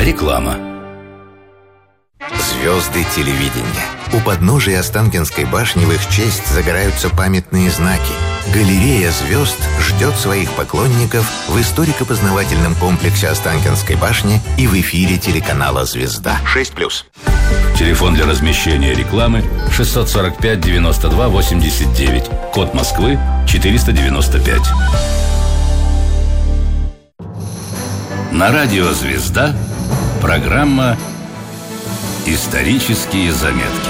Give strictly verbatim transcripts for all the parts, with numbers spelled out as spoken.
Реклама. Звезды телевидения. У подножия Останкинской башни в их честь загораются памятные знаки. Галерея звезд ждет своих поклонников в историко-познавательном комплексе Останкинской башни и в эфире телеканала «Звезда». шесть плюс. Телефон для размещения рекламы шестьсот сорок пять девяносто два восемьдесят девять. Код Москвы четыреста девяносто пять. На радио «Звезда» программа «Исторические заметки».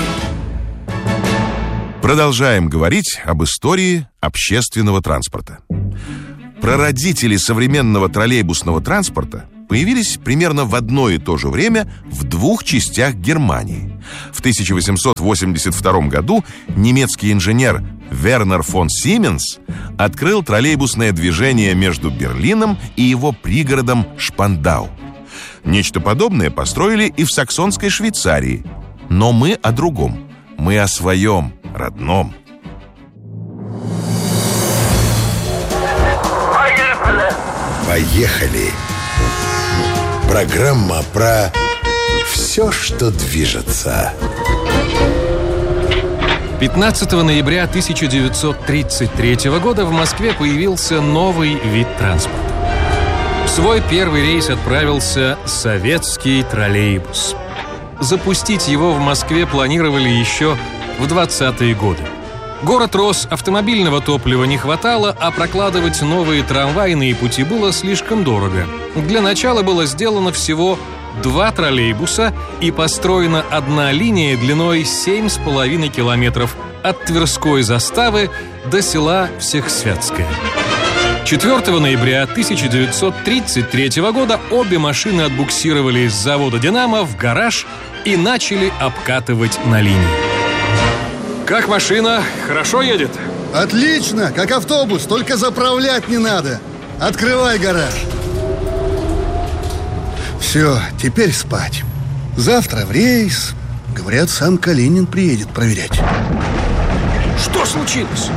Продолжаем говорить об истории общественного транспорта. Прародители современного троллейбусного транспорта появились примерно в одно и то же время в двух частях Германии. В тысяча восемьсот восемьдесят втором году немецкий инженер Вернер фон Сименс открыл троллейбусное движение между Берлином и его пригородом Шпандау. Нечто подобное построили и в саксонской Швейцарии. Но мы о другом. Мы о своем, родном. Поехали! Программа про все, что движется. пятнадцатого ноября тысяча девятьсот тридцать третьего года в Москве появился новый вид транспорта. В свой первый рейс отправился советский троллейбус. Запустить его в Москве планировали еще в двадцатые годы. Город рос, автомобильного топлива не хватало, а прокладывать новые трамвайные пути было слишком дорого. Для начала было сделано всего два троллейбуса и построена одна линия длиной семь с половиной километров от Тверской заставы до села Всехсвятское. четвёртого ноября тысяча девятьсот тридцать третьего года обе машины отбуксировали с завода «Динамо» в гараж и начали обкатывать на линии. Как машина? Хорошо едет? Отлично, как автобус, только заправлять не надо. Открывай гараж. Все, теперь спать. Завтра в рейс. Говорят, сам Калинин приедет проверять. Что случилось?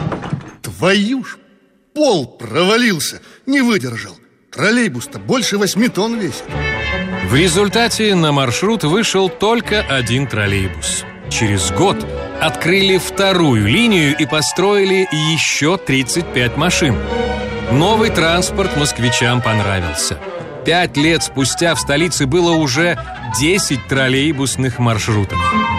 Твою ж, пол провалился, не выдержал. Троллейбус-то больше восьми тонн весит. В результате на маршрут вышел только один троллейбус. Через год открыли вторую линию и построили еще тридцать пять машин. Новый транспорт москвичам понравился. Пять лет спустя в столице было уже десять троллейбусных маршрутов.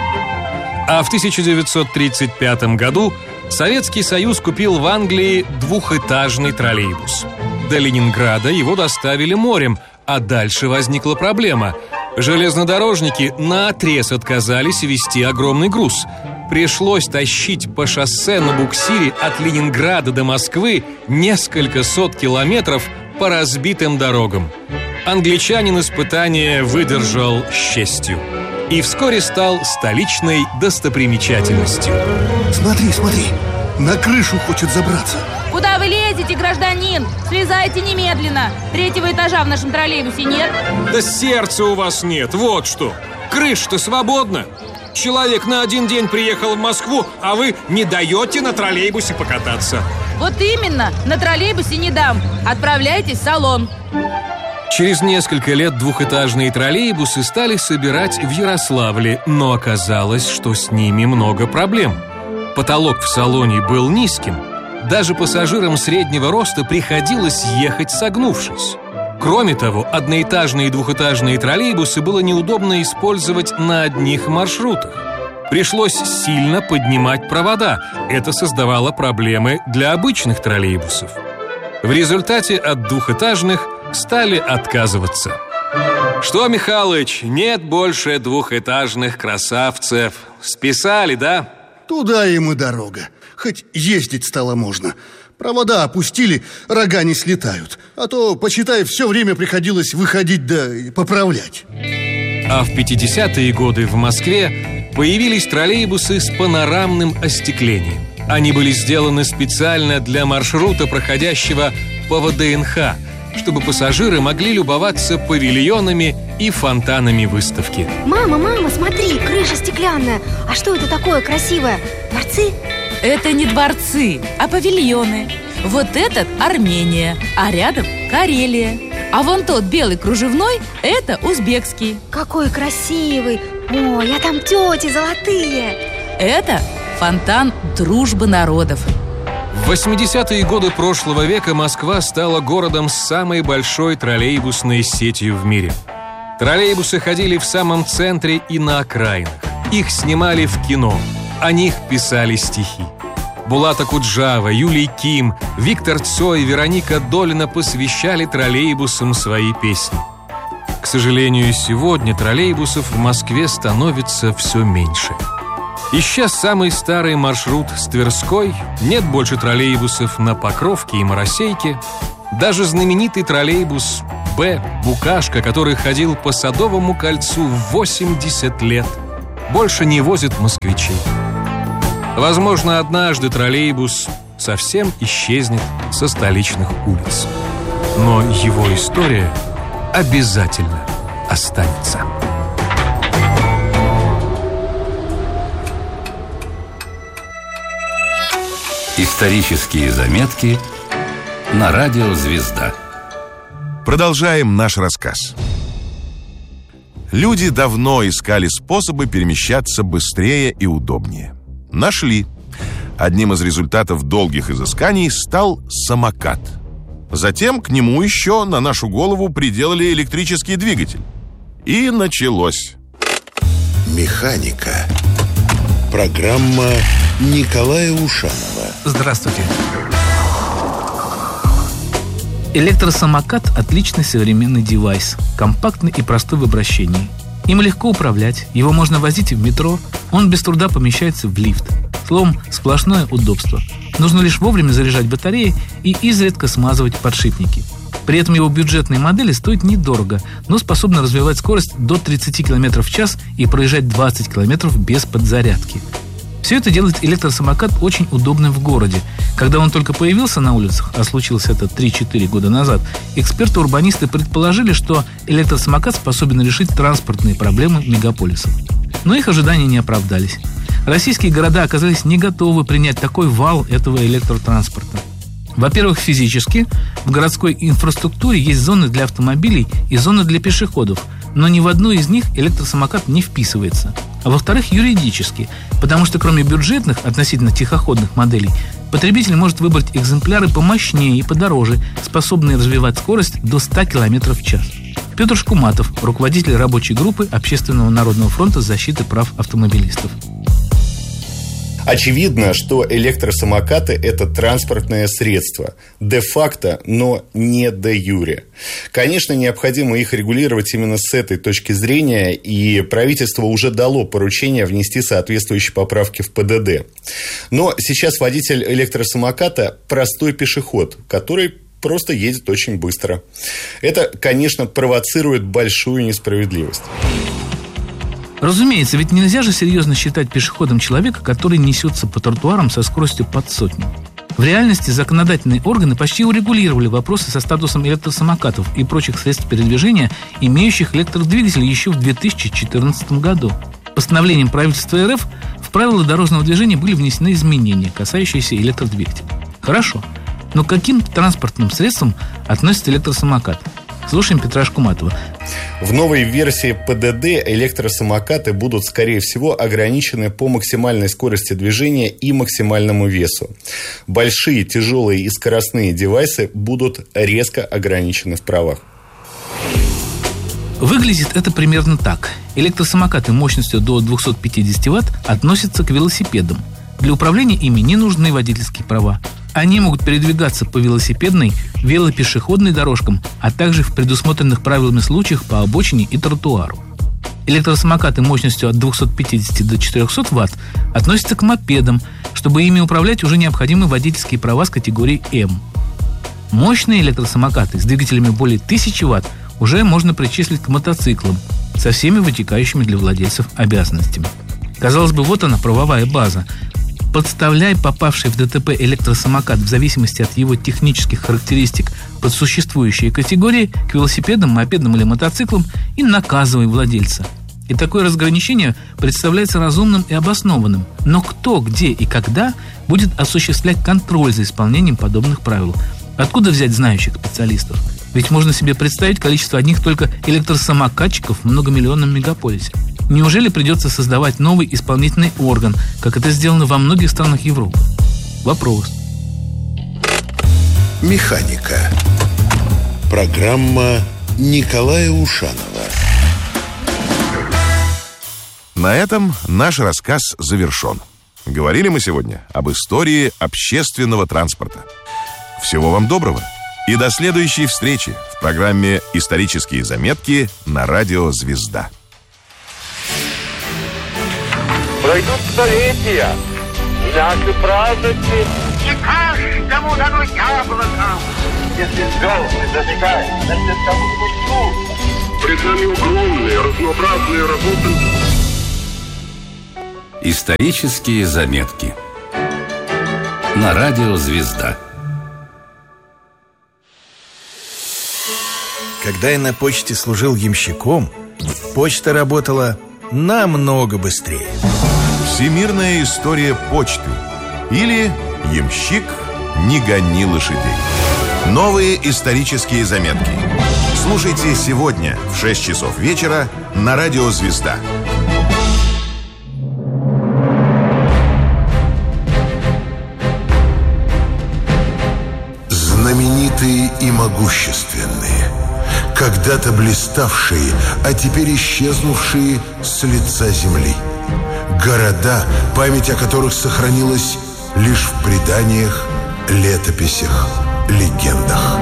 А в тысяча девятьсот тридцать пятом году Советский Союз купил в Англии двухэтажный троллейбус. До Ленинграда его доставили морем, а дальше возникла проблема. Железнодорожники наотрез отказались везти огромный груз. Пришлось тащить по шоссе на буксире от Ленинграда до Москвы несколько сот километров по разбитым дорогам. Англичанин испытание выдержал с честью и вскоре стал столичной достопримечательностью. Смотри, смотри, на крышу хочет забраться. Куда вы лезете, гражданин? Слезайте немедленно. Третьего этажа в нашем троллейбусе нет. Да сердца у вас нет, вот что. Крыша-то свободна. Человек на один день приехал в Москву, а вы не даете на троллейбусе покататься. Вот именно, на троллейбусе не дам. Отправляйтесь в салон. Через несколько лет двухэтажные троллейбусы стали собирать в Ярославле, но оказалось, что с ними много проблем. Потолок в салоне был низким. Даже пассажирам среднего роста приходилось ехать согнувшись. Кроме того, одноэтажные и двухэтажные троллейбусы было неудобно использовать на одних маршрутах. Пришлось сильно поднимать провода. Это создавало проблемы для обычных троллейбусов. В результате от двухэтажных стали отказываться. Что, Михалыч, нет больше двухэтажных красавцев? Списали, да? Туда им и дорога. Хоть ездить стало можно. Провода опустили, рога не слетают. А то, почитай, все время приходилось выходить да поправлять. А в пятидесятые годы в Москве появились троллейбусы с панорамным остеклением. Они были сделаны специально для маршрута, проходящего по ВДНХ, чтобы пассажиры могли любоваться павильонами и фонтанами выставки. Мама, мама, смотри, крыша стеклянная. А что это такое красивое? Дворцы? Это не дворцы, а павильоны. Вот этот Армения, а рядом Карелия. А вон тот белый кружевной – это узбекский. Какой красивый! Ой, а там тети золотые! Это фонтан дружбы народов. В восьмидесятые годы прошлого века Москва стала городом с самой большой троллейбусной сетью в мире. Троллейбусы ходили в самом центре и на окраинах. Их снимали в кино, о них писали стихи. Булат Акуджава, Юлий Ким, Виктор Цой, Вероника Долина посвящали троллейбусам свои песни. К сожалению, сегодня троллейбусов в Москве становится все меньше. Исчез самый старый маршрут с Тверской, нет больше троллейбусов на Покровке и Моросейке. Даже знаменитый троллейбус «Б» «Букашка», который ходил по Садовому кольцу восемьдесят лет, больше не возит москвичей. Возможно, однажды троллейбус совсем исчезнет со столичных улиц. Но его история обязательно останется. Исторические заметки на радио «Звезда». Продолжаем наш рассказ. Люди давно искали способы перемещаться быстрее и удобнее. Нашли. Одним из результатов долгих изысканий стал самокат. Затем к нему еще на нашу голову приделали электрический двигатель. И началось. Механика. Программа Николая Ушанова. Здравствуйте. Электросамокат – отличный современный девайс, компактный и простой в обращении. Им легко управлять, его можно возить в метро, он без труда помещается в лифт. Словом, сплошное удобство. Нужно лишь вовремя заряжать батареи и изредка смазывать подшипники. При этом его бюджетные модели стоят недорого, но способны развивать скорость до тридцать километров в час и проезжать двадцать километров без подзарядки. Все это делает электросамокат очень удобным в городе. Когда он только появился на улицах, а случилось это три-четыре года назад, эксперты-урбанисты предположили, что электросамокат способен решить транспортные проблемы мегаполисов. Но их ожидания не оправдались. Российские города оказались не готовы принять такой вал этого электротранспорта. Во-первых, физически в городской инфраструктуре есть зоны для автомобилей и зоны для пешеходов, но ни в одну из них электросамокат не вписывается. А во-вторых, юридически, потому что кроме бюджетных, относительно тихоходных моделей, потребитель может выбрать экземпляры помощнее и подороже, способные развивать скорость до ста километров в час. Петр Шкуматов, руководитель рабочей группы Общественного народного фронта защиты прав автомобилистов. Очевидно, что электросамокаты – это транспортное средство. Де-факто, но не де-юре. Конечно, необходимо их регулировать именно с этой точки зрения, и правительство уже дало поручение внести соответствующие поправки в ПДД. Но сейчас водитель электросамоката – простой пешеход, который просто едет очень быстро. Это, конечно, провоцирует большую несправедливость. Разумеется, ведь нельзя же серьезно считать пешеходом человека, который несется по тротуарам со скоростью под сотню. В реальности законодательные органы почти урегулировали вопросы со статусом электросамокатов и прочих средств передвижения, имеющих электродвигатель еще в две тысячи четырнадцатом году. Постановлением правительства РФ в правила дорожного движения были внесены изменения, касающиеся электродвигателя. Хорошо, но к каким транспортным средствам относится электросамокат? Слушаем Петра Шкуматова. В новой версии ПДД электросамокаты будут, скорее всего, ограничены по максимальной скорости движения и максимальному весу. Большие, тяжелые и скоростные девайсы будут резко ограничены в правах. Выглядит это примерно так. Электросамокаты мощностью до двухсот пятидесяти ватт относятся к велосипедам. Для управления ими не нужны водительские права. Они могут передвигаться по велосипедной, велопешеходной дорожкам, а также в предусмотренных правилами случаях по обочине и тротуару. Электросамокаты мощностью от двухсот пятидесяти до четырехсот ватт относятся к мопедам. Чтобы ими управлять, уже необходимы водительские права с категории М. Мощные электросамокаты с двигателями более тысячи ватт уже можно причислить к мотоциклам со всеми вытекающими для владельцев обязанностями. Казалось бы, вот она, правовая база. Подставляй попавший в ДТП электросамокат в зависимости от его технических характеристик под существующие категории к велосипедам, мопедам или мотоциклам и наказывай владельца. И такое разграничение представляется разумным и обоснованным. Но кто, где и когда будет осуществлять контроль за исполнением подобных правил? Откуда взять знающих специалистов? Ведь можно себе представить количество одних только электросамокатчиков в многомиллионном мегаполисе. Неужели придется создавать новый исполнительный орган, как это сделано во многих странах Европы? Вопрос. Механика. Программа Николая Ушанова. На этом наш рассказ завершен. Говорили мы сегодня об истории общественного транспорта. Всего вам доброго и до следующей встречи в программе «Исторические заметки» на радио «Звезда». Пройдут столетия, и наши праздники. Не каждому дано яблоко. Если звезды зажигают, значит, кому-нибудь нужно. Пред нами огромные, разнообразные работы. Исторические заметки на радио «Звезда». Когда я на почте служил ямщиком, почта работала намного быстрее. Всемирная история почты или «Ямщик, не гони лошадей». Новые исторические заметки. Слушайте сегодня в шесть часов вечера на радио «Звезда». Знаменитые и могущественные, когда-то блиставшие, а теперь исчезнувшие с лица земли. Города, память о которых сохранилась лишь в преданиях, летописях, легендах.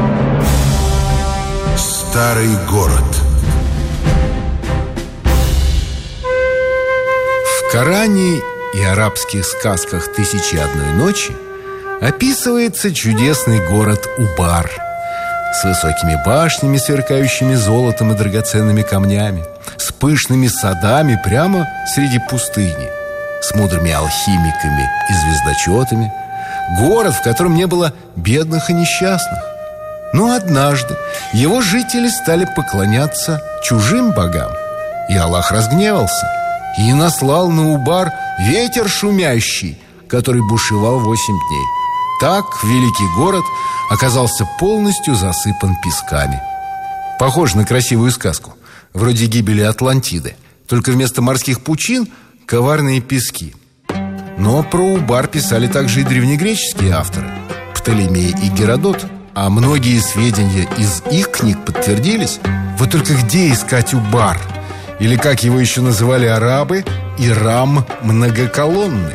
Старый город. В Коране и арабских сказках «Тысячи и одной ночи» описывается чудесный город Убар с высокими башнями, сверкающими золотом и драгоценными камнями, с пышными садами прямо среди пустыни, с мудрыми алхимиками и звездочетами. Город, в котором не было бедных и несчастных. Но однажды его жители стали поклоняться чужим богам, и Аллах разгневался и наслал на Убар ветер шумящий, который бушевал восемь дней. Так великий город оказался полностью засыпан песками. Похоже на красивую сказку, вроде гибели Атлантиды, только вместо морских пучин коварные пески. Но про Убар писали также и древнегреческие авторы Птолемей и Геродот, а многие сведения из их книг подтвердились. Вот только где искать Убар? Или, как его еще называли арабы, Ирам многоколонный?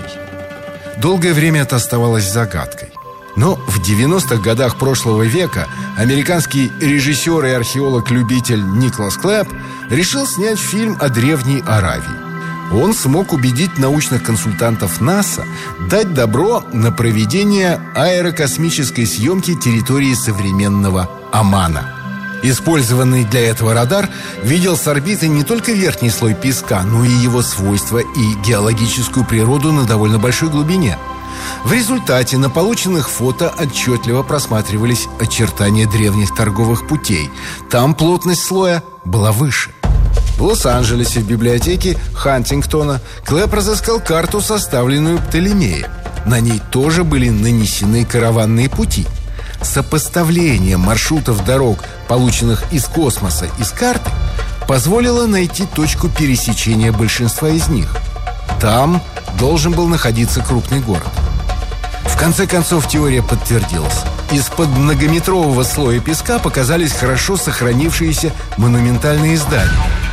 Долгое время это оставалось загадкой. Но в девяностых годах прошлого века американский режиссер и археолог-любитель Николас Клэп решил снять фильм о Древней Аравии. Он смог убедить научных консультантов НАСА дать добро на проведение аэрокосмической съемки территории современного Омана. Использованный для этого радар видел с орбиты не только верхний слой песка, но и его свойства и геологическую природу на довольно большой глубине. В результате на полученных фото отчетливо просматривались очертания древних торговых путей. Там плотность слоя была выше. В Лос-Анджелесе в библиотеке Хантингтона Клэп разыскал карту, составленную Птолемеем. На ней тоже были нанесены караванные пути. Сопоставление маршрутов дорог, полученных из космоса и с карты, позволило найти точку пересечения большинства из них. Там должен был находиться крупный город. В конце концов теория подтвердилась. Из-под многометрового слоя песка показались хорошо сохранившиеся монументальные здания.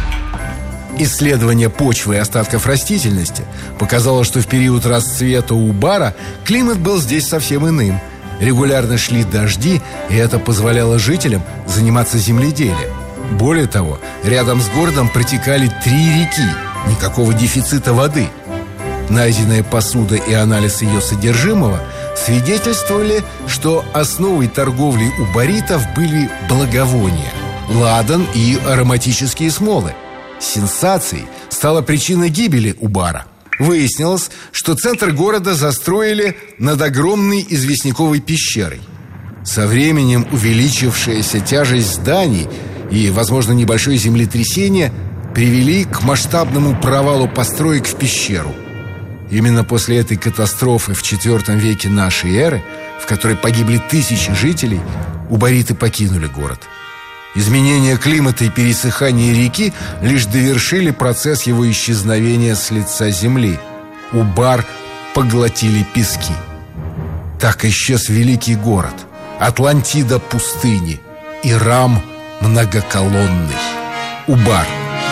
Исследование почвы и остатков растительности показало, что в период расцвета Убара климат был здесь совсем иным. Регулярно шли дожди, и это позволяло жителям заниматься земледелием. Более того, рядом с городом протекали три реки. Никакого дефицита воды. Найденная посуда и анализ ее содержимого свидетельствовали, что основой торговли убаритов были благовония, ладан и ароматические смолы. Сенсацией стала причина гибели Убара. Выяснилось, что центр города застроили над огромной известняковой пещерой. Со временем увеличившаяся тяжесть зданий и, возможно, небольшое землетрясение привели к масштабному провалу построек в пещеру. Именно после этой катастрофы в четвертом веке нашей эры в которой погибли тысячи жителей, убариты покинули город. Изменение климата и пересыхание реки лишь довершили процесс его исчезновения с лица земли. Убар поглотили пески. Так исчез великий город, Атлантида пустыни, Ирам многоколонный. Убар.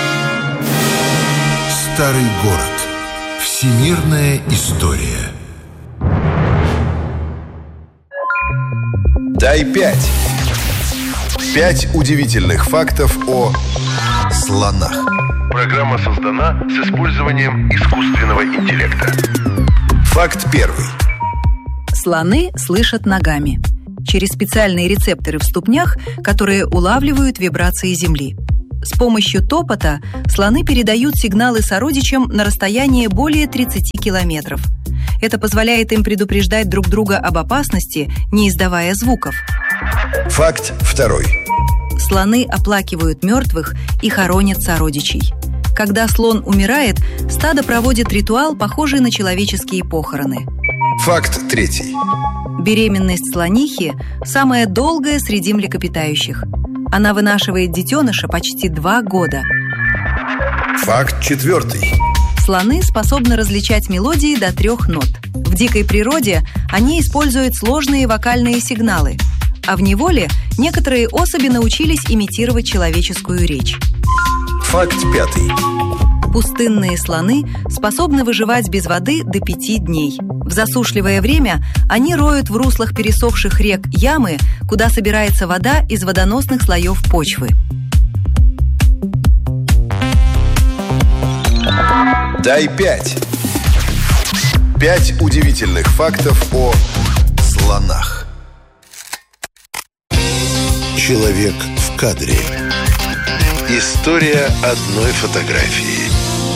Старый город. Всемирная история. Дай пять. Пять удивительных фактов о слонах. Программа создана с использованием искусственного интеллекта. Факт первый. Слоны слышат ногами через специальные рецепторы в ступнях, которые улавливают вибрации земли. С помощью топота слоны передают сигналы сородичам на расстояние более тридцати километров. Это позволяет им предупреждать друг друга об опасности, не издавая звуков. Факт второй. Слоны оплакивают мертвых и хоронят сородичей. Когда слон умирает, стадо проводит ритуал, похожий на человеческие похороны. Факт третий. Беременность слонихи самая долгая среди млекопитающих. Она вынашивает детеныша почти два года. Факт четвертый. Слоны способны различать мелодии до трех нот. В дикой природе они используют сложные вокальные сигналы, а в неволе некоторые особи научились имитировать человеческую речь. Факт пятый. Пустынные слоны способны выживать без воды до пяти дней. В засушливое время они роют в руслах пересохших рек ямы, куда собирается вода из водоносных слоев почвы. Дай пять. Пять удивительных фактов о слонах. Человек в кадре. История одной фотографии.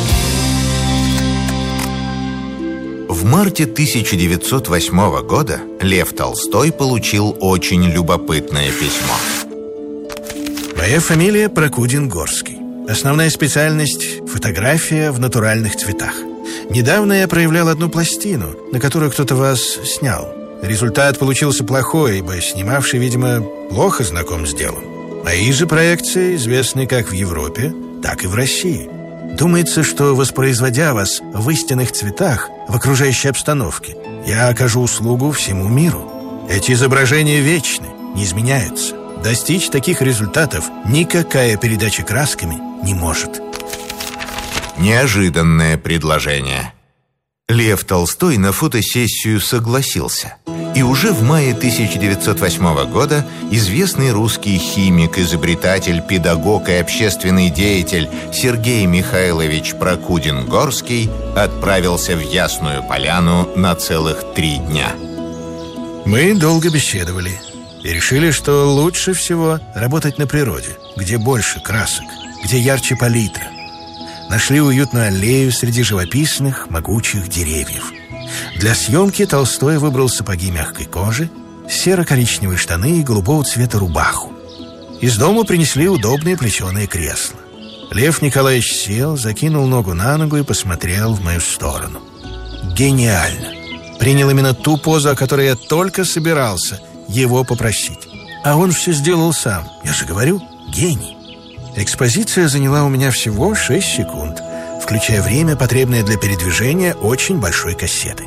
В марте тысяча девятьсот восьмого года Лев Толстой получил очень любопытное письмо. Моя фамилия Прокудин-Горский. Основная специальность – фотография в натуральных цветах. Недавно я проявлял одну пластину, на которую кто-то вас снял. Результат получился плохой, ибо снимавший, видимо, плохо знаком с делом. Мои же проекции известны как в Европе, так и в России. Думается, что, воспроизводя вас в истинных цветах, в окружающей обстановке, я окажу услугу всему миру. Эти изображения вечны, не изменяются. Достичь таких результатов никакая передача красками не может. Неожиданное предложение. Лев Толстой на фотосессию согласился. И уже в мае тысяча девятьсот восьмого года известный русский химик, изобретатель, педагог и общественный деятель Сергей Михайлович Прокудин-Горский отправился в Ясную Поляну на целых три дня. Мы долго беседовали и решили, что лучше всего работать на природе, где больше красок, где ярче палитра. Нашли уютную аллею среди живописных, могучих деревьев. Для съемки Толстой выбрал сапоги мягкой кожи, серо-коричневые штаны и голубого цвета рубаху. Из дома принесли удобные плетеные кресла. Лев Николаевич сел, закинул ногу на ногу и посмотрел в мою сторону. Гениально! Принял именно ту позу, о которой я только собирался его попросить. А он все сделал сам. Я же говорю, гений. Экспозиция заняла у меня всего шесть секунд, включая время, потребное для передвижения очень большой кассеты.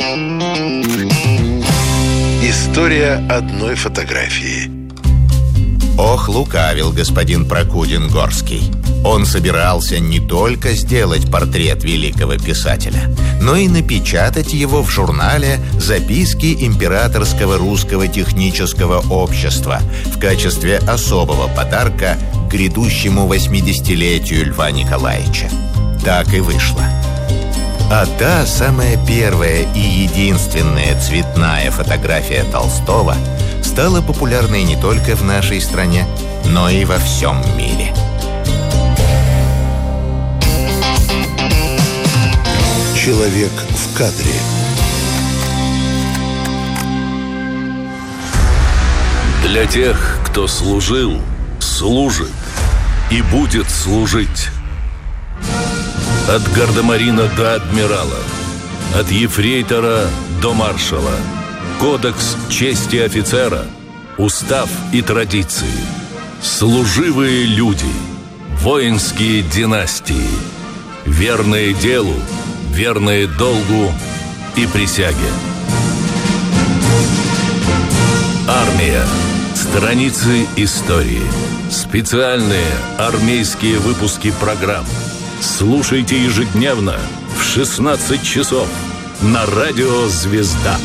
История одной фотографии. Ох, лукавил господин Прокудин-Горский. Он собирался не только сделать портрет великого писателя, но и напечатать его в журнале «Записки Императорского русского технического общества» в качестве особого подарка к грядущему восьмидесятилетию Льва Николаевича. Так и вышло. А та самая первая и единственная цветная фотография Толстого стала популярной не только в нашей стране, но и во всем мире. Человек в кадре. Для тех, кто служил, служит и будет служить. От гардемарина до адмирала, от ефрейтора до маршала. Кодекс чести офицера, устав и традиции, служивые люди, воинские династии, верные делу, верные долгу и присяге. Армия. Страницы истории. Специальные армейские выпуски программ. Слушайте ежедневно в шестнадцать часов на радио «Звезда».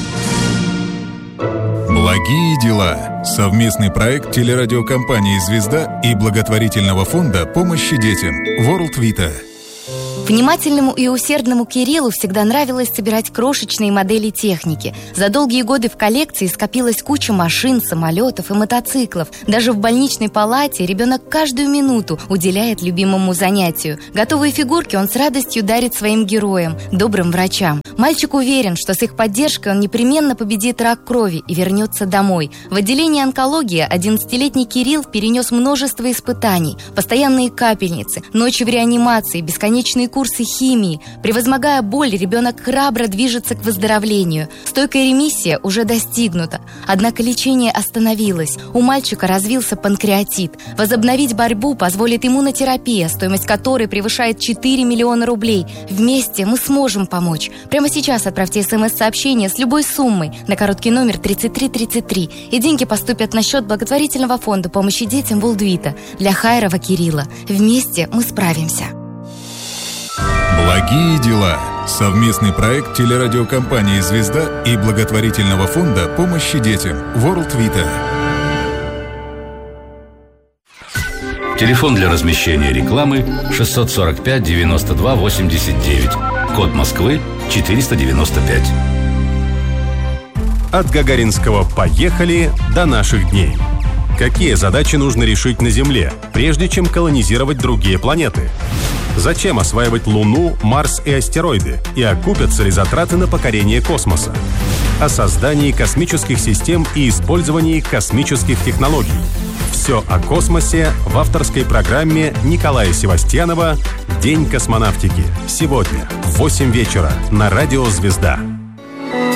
Благие дела. Совместный проект телерадиокомпании «Звезда» и благотворительного фонда помощи детям World Vita. Внимательному и усердному Кириллу всегда нравилось собирать крошечные модели техники. За долгие годы в коллекции скопилась куча машин, самолетов и мотоциклов. Даже в больничной палате ребенок каждую минуту уделяет любимому занятию. Готовые фигурки он с радостью дарит своим героям, добрым врачам. Мальчик уверен, что с их поддержкой он непременно победит рак крови и вернется домой. В отделении онкологии одиннадцатилетний Кирилл перенес множество испытаний. Постоянные капельницы, ночи в реанимации, бесконечные курсы химии. Превозмогая боль, ребенок храбро движется к выздоровлению. Стойкая ремиссия уже достигнута. Однако лечение остановилось. У мальчика развился панкреатит. Возобновить борьбу позволит иммунотерапия, стоимость которой превышает четыре миллиона рублей. Вместе мы сможем помочь. Прямо сейчас отправьте смс-сообщение с любой суммой на короткий номер тридцать три тридцать три, и деньги поступят на счет благотворительного фонда помощи детям World Vita для Хайрова Кирилла. Вместе мы справимся. Благие дела. Совместный проект телерадиокомпании «Звезда» и благотворительного фонда помощи детям World Vita. Телефон для размещения рекламы шестьсот сорок пять девяносто два восемьдесят девять. Код Москвы четыреста девяносто пять. От Гагаринского «Поехали» до наших дней. Какие задачи нужно решить на Земле, прежде чем колонизировать другие планеты? Зачем осваивать Луну, Марс и астероиды? И окупятся ли затраты на покорение космоса? О создании космических систем и использовании космических технологий. Все о космосе в авторской программе Николая Севастьянова «День космонавтики». Сегодня в восемь вечера на радио «Звезда».